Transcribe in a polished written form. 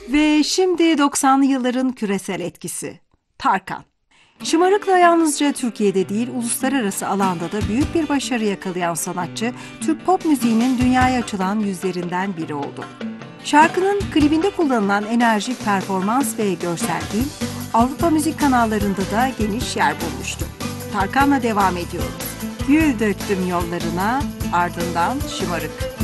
Ve şimdi 90'lı yılların küresel etkisi. Tarkan. Şımarık'la yalnızca Türkiye'de değil, uluslararası alanda da büyük bir başarı yakalayan sanatçı, Türk pop müziğinin dünyaya açılan yüzlerinden biri oldu. Şarkının klibinde kullanılan enerjik performans ve görsel film, Avrupa müzik kanallarında da geniş yer bulmuştu. Tarkan'la devam ediyoruz. Gül döktüm yollarına, ardından Şımarık.